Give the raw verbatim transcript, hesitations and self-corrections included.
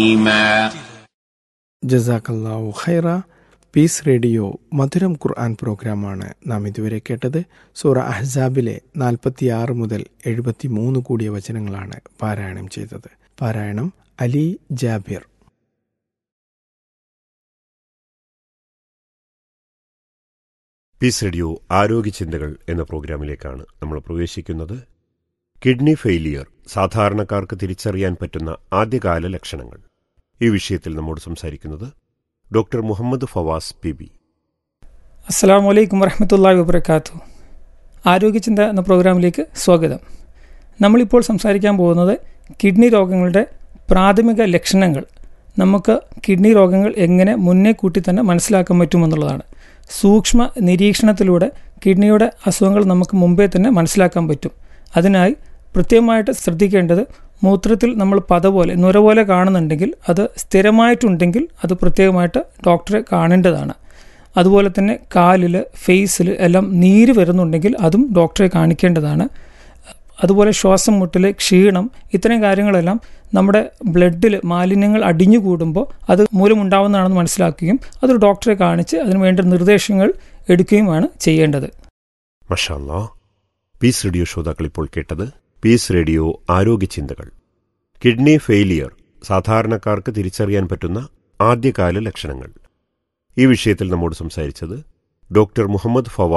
ജസാക്കല്ലാഹു ഖൈറ. Piece radio മധുരം ഖുർആൻ പ്രോഗ്രാമാണ് നാം ഇതുവരെ കേട്ടത്. സൂറ അഹ്സാബിലെ നാൽപ്പത്തിയാറ് മുതൽ എഴുപത്തി മൂന്ന് കൂടിയ വചനങ്ങളാണ് പാരായണം ചെയ്തത്. പാരായണം അലി ജാബിർ. പീസ് റേഡിയോ ആരോഗ്യ ചിന്തകൾ എന്ന പ്രോഗ്രാമിലേക്കാണ് നമ്മൾ പ്രവേശിക്കുന്നത്. കിഡ്നി ഫെയിലിയർ സാധാരണക്കാർക്ക് തിരിച്ചറിയാൻ പറ്റുന്ന ആദ്യകാല ലക്ഷണങ്ങൾ. ഈ വിഷയത്തിൽ നമ്മോട് സംസാരിക്കുന്നത് doctor Muhammad Fawaz P B. അസ്സലാമു അലൈക്കും വറഹ്മത്തുള്ളാഹി വബറകാതുഹു. ആരോഗ്യചിന്ത എന്ന പ്രോഗ്രാമിലേക്ക് സ്വാഗതം. നമ്മളിപ്പോൾ സംസാരിക്കാൻ പോകുന്നത് കിഡ്നി രോഗങ്ങളുടെ പ്രാഥമിക ലക്ഷണങ്ങൾ. നമുക്ക് കിഡ്നി രോഗങ്ങൾ എങ്ങനെ മുന്നേ കൂട്ടി തന്നെ മനസ്സിലാക്കാൻ പറ്റുമെന്നുള്ളതാണ്. സൂക്ഷ്മ നിരീക്ഷണത്തിലൂടെ കിഡ്നിയുടെ അസുഖങ്ങൾ നമുക്ക് മുമ്പേ തന്നെ മനസ്സിലാക്കാൻ പറ്റും. അതിനായി പ്രത്യേകമായിട്ട് ശ്രദ്ധിക്കേണ്ടത്, മൂത്രത്തിൽ നമ്മൾ പത പോലെ നുര പോലെ കാണുന്നുണ്ടെങ്കിൽ അത് സ്ഥിരമായിട്ടുണ്ടെങ്കിൽ അത് പ്രത്യേകമായിട്ട് ഡോക്ടറെ കാണേണ്ടതാണ്. അതുപോലെ തന്നെ കാലിൽ ഫേസിൽ എല്ലാം നീര് വരുന്നുണ്ടെങ്കിൽ അതും ഡോക്ടറെ കാണിക്കേണ്ടതാണ്. അതുപോലെ ശ്വാസം മുട്ടൽ, ക്ഷീണം, ഇത്തരം കാര്യങ്ങളെല്ലാം നമ്മുടെ ബ്ലഡിൽ മാലിന്യങ്ങൾ അടിഞ്ഞു കൂടുമ്പോൾ അത് മൂലമുണ്ടാവുന്നതാണെന്ന് മനസ്സിലാക്കുകയും അത് ഡോക്ടറെ കാണിച്ച് അതിന് വേണ്ട നിർദ്ദേശങ്ങൾ എടുക്കുകയുമാണ് ചെയ്യേണ്ടത്. മാഷാ അല്ലാഹ്. പീസ് റേഡിയോ ശ്രോതാക്കൾ ഇപ്പോൾ കേട്ടത് പീസ് റേഡിയോ ആരോഗ്യ ചിന്തകൾ. കിഡ്നി ഫെയിലിയർ സാധാരണക്കാർക്ക് തിരിച്ചറിയാൻ പറ്റുന്ന ആദ്യകാല ലക്ഷണങ്ങൾ. ഈ വിഷയത്തിൽ നമ്മോട് സംസാരിച്ചത് ഡോക്ടർ മുഹമ്മദ് ഫവാസ്